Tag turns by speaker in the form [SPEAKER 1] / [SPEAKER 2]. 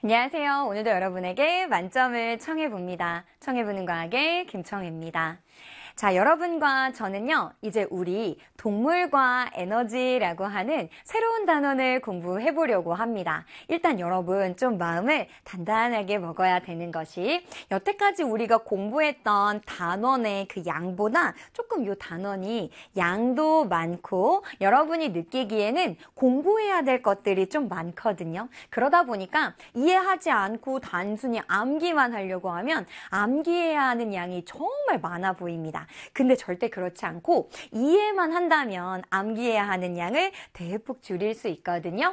[SPEAKER 1] 안녕하세요. 오늘도 여러분에게 만점을 청해봅니다. 청해보는 과학의 김청혜입니다. 자, 여러분과 저는요, 이제 우리 동물과 에너지라고 하는 새로운 단원을 공부해 보려고 합니다. 일단 여러분 좀 마음을 단단하게 먹어야 되는 것이 여태까지 우리가 공부했던 단원의 그 양보다 조금 이 단원이 양도 많고 여러분이 느끼기에는 공부해야 될 것들이 좀 많거든요. 그러다 보니까 이해하지 않고 단순히 암기만 하려고 하면 암기해야 하는 양이 정말 많아 보입니다. 근데 절대 그렇지 않고 이해만 한다면 암기해야 하는 양을 대폭 줄일 수 있거든요.